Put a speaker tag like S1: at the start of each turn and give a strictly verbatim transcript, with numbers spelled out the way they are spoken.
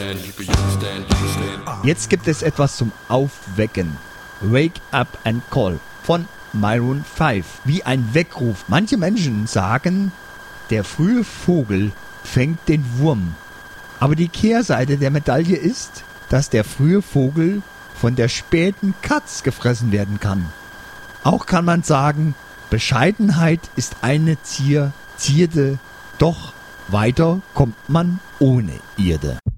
S1: Jetzt gibt es etwas zum Aufwecken. Wake Up and Call von Maroon fünf. Wie ein Weckruf. Manche Menschen sagen, der frühe Vogel fängt den Wurm. Aber die Kehrseite der Medaille ist, dass der frühe Vogel von der späten Katz gefressen werden kann. Auch kann man sagen, Bescheidenheit ist eine Zier, Zierde, doch weiter kommt man ohne Irde.